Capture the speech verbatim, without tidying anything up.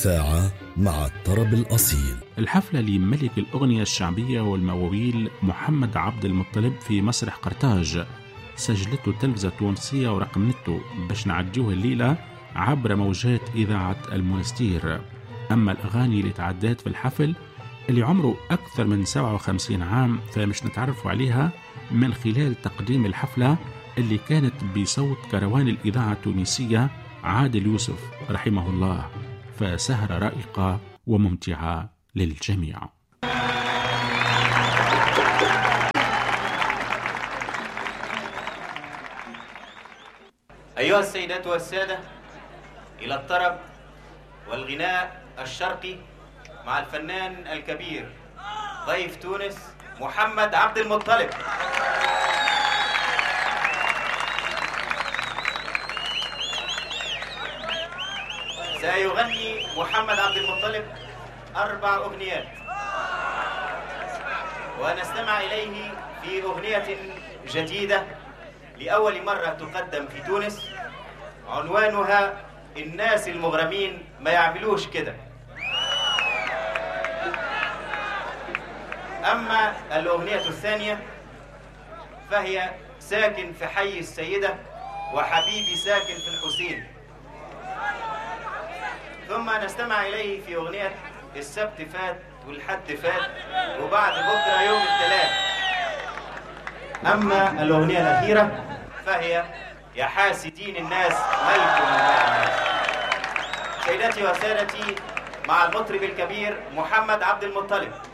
ساعة مع الطرب الأصيل. الحفلة لملك الأغنية الشعبية والمواويل محمد عبد المطلب في مسرح قرطاج، سجلته التلفزة التونسية ورقم نتو باش نعديوه الليلة عبر موجات إذاعة المونستير. أما الأغاني اللي تعدات في الحفل اللي عمره أكثر من سبعة وخمسين عام فمش نتعرفوا عليها من خلال تقديم الحفلة اللي كانت بصوت كروان الإذاعة التونسية عادل يوسف رحمه الله، فسهرة رائقة وممتعة للجميع. أيها السيدات والسادة، إلى الطرب والغناء الشرقي مع الفنان الكبير ضيف تونس محمد عبد المطلب. سيغني محمد عبد المطلب أربع أغنيات، ونستمع إليه في أغنية جديدة لأول مرة تقدم في تونس، عنوانها الناس المغرمين ما يعملوش كده. أما الأغنية الثانية فهي ساكن في حي السيدة وحبيبي ساكن في الحسين. ثم نستمع إليه في أغنية السبت فات والحد فات وبعد بكرة يوم الثلاث. أما الأغنية الأخيرة فهي يا حاسدين الناس ملكم الناس. سيداتي وسادتي، مع المطرب الكبير محمد عبد المطلب.